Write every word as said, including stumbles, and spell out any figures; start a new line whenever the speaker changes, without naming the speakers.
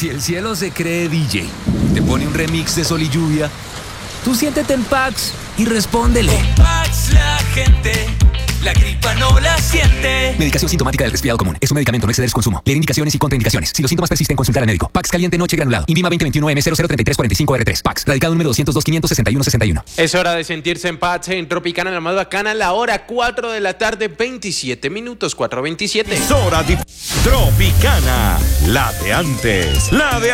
Si el cielo se cree D J, te pone un remix de Sol y Lluvia, tú siéntete en Pax y respóndele.
Con Pax la gente, la gripa no la siente.
Medicación sintomática del resfriado común. Es un medicamento, no exceder su consumo. Leer indicaciones y contraindicaciones. Si los síntomas persisten, consultar al médico. Pax caliente noche granulado. Invima veinte veintiuno M cero cero treinta y tres cuarenta y cinco R tres. Pax. Radicado número doscientos dos quinientos sesenta y uno sesenta y uno.
Es hora de sentirse en paz en Tropicana, la más bacana, la hora cuatro de la tarde, veintisiete minutos, cuatro veintisiete.
Es hora de Tropicana, la de antes, la de